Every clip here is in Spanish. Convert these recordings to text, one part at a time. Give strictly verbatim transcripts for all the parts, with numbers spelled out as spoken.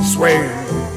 Swing.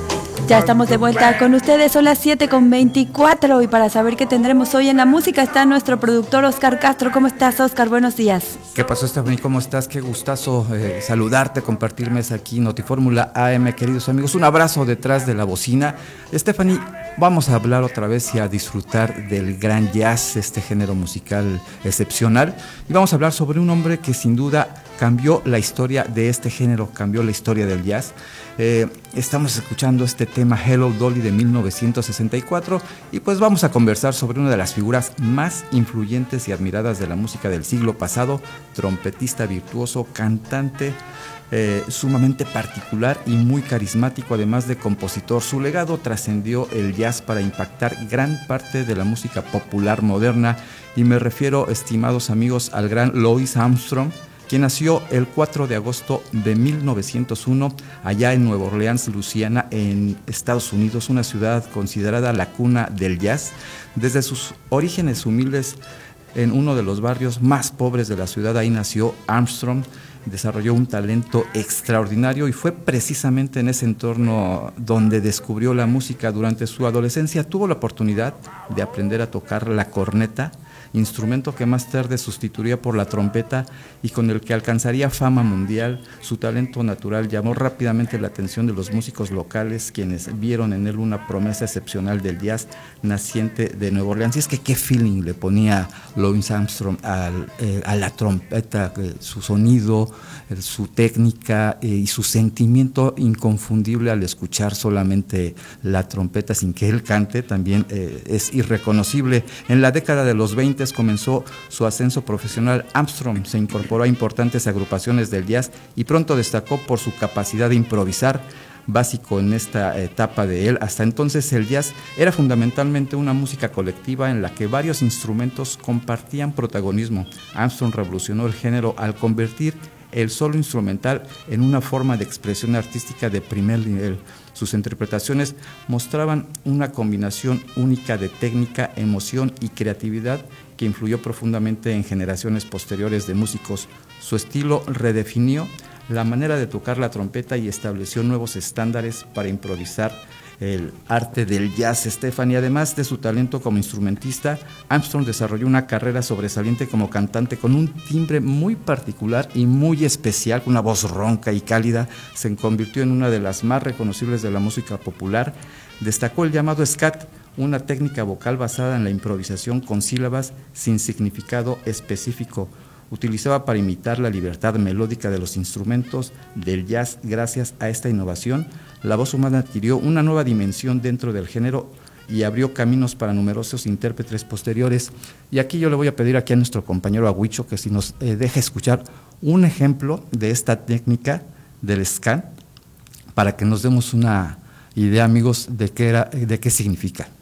Ya estamos de vuelta con ustedes, son las siete con veinticuatro y para saber qué tendremos hoy en la música está nuestro productor Oscar Castro. ¿Cómo estás, Oscar? Buenos días. ¿Qué pasó, Stephanie? ¿Cómo estás? Qué gustazo eh, saludarte, compartirme aquí Notifórmula A M, queridos amigos. Un abrazo detrás de la bocina. Stephanie, vamos a hablar otra vez y a disfrutar del gran jazz, este género musical excepcional. Y vamos a hablar sobre un hombre que sin duda cambió la historia de este género, cambió la historia del jazz. Eh, estamos escuchando este tema Hello Dolly de mil novecientos sesenta y cuatro y pues vamos a conversar sobre una de las figuras más influyentes y admiradas de la música del siglo pasado, trompetista virtuoso, cantante eh, sumamente particular y muy carismático, además de compositor. Su legado trascendió el jazz para impactar gran parte de la música popular moderna y me refiero, estimados amigos, al gran Louis Armstrong, quien nació el cuatro de agosto de mil novecientos uno allá en Nueva Orleans, Luisiana, en Estados Unidos, una ciudad considerada la cuna del jazz. Desde sus orígenes humildes en uno de los barrios más pobres de la ciudad, ahí nació Armstrong, desarrolló un talento extraordinario y fue precisamente en ese entorno donde descubrió la música. Durante su adolescencia tuvo la oportunidad de aprender a tocar la corneta, instrumento que más tarde sustituiría por la trompeta y con el que alcanzaría fama mundial. Su talento natural llamó rápidamente la atención de los músicos locales, quienes vieron en él una promesa excepcional del jazz naciente de Nueva Orleans. Y es que qué feeling le ponía Louis Armstrong al, eh, a la trompeta, eh, su sonido, eh, su técnica eh, y su sentimiento inconfundible al escuchar solamente la trompeta sin que él cante, también eh, es irreconocible. En la década de los veinte comenzó su ascenso profesional. Armstrong se incorporó a importantes agrupaciones del jazz y pronto destacó por su capacidad de improvisar, básico en esta etapa de él. Hasta entonces el jazz era fundamentalmente una música colectiva en la que varios instrumentos compartían protagonismo. Armstrong revolucionó el género al convertir el solo instrumental en una forma de expresión artística de primer nivel. Sus interpretaciones mostraban una combinación única de técnica, emoción y creatividad que influyó profundamente en generaciones posteriores de músicos. Su estilo redefinió la manera de tocar la trompeta y estableció nuevos estándares para improvisar el arte del jazz. Stephanie, además de su talento como instrumentista, Armstrong desarrolló una carrera sobresaliente como cantante con un timbre muy particular y muy especial, con una voz ronca y cálida. Se convirtió en una de las más reconocibles de la música popular. Destacó el llamado scat, una técnica vocal basada en la improvisación con sílabas sin significado específico. Utilizaba para imitar la libertad melódica de los instrumentos del jazz. Gracias a esta innovación, la voz humana adquirió una nueva dimensión dentro del género y abrió caminos para numerosos intérpretes posteriores. Y aquí yo le voy a pedir aquí a nuestro compañero Agüicho que si nos eh, deja escuchar un ejemplo de esta técnica del scan para que nos demos una idea, amigos, de qué era, de qué significa.